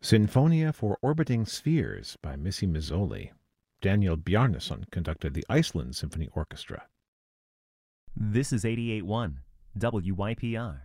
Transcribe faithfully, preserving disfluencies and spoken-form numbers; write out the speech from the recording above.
Sinfonia for Orbiting Spheres by Missy Mazzoli. Daniel Bjarnason conducted the Iceland Symphony Orchestra. This is eighty-eight point one W Y P R,